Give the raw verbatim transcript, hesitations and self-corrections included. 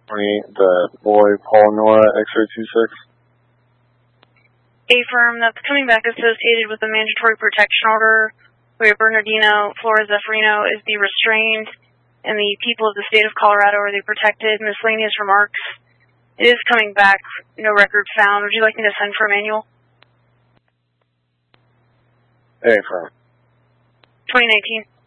twenty-eight, the boy Paul Nora X-ray two six. A-firm, that's coming back associated with the mandatory protection order where Bernardino Flores Zeffirino is the restrained and the people of the state of Colorado are the protected. Miscellaneous remarks. It is coming back, no record found. Would you like me to send for a manual? A-firm. twenty nineteen.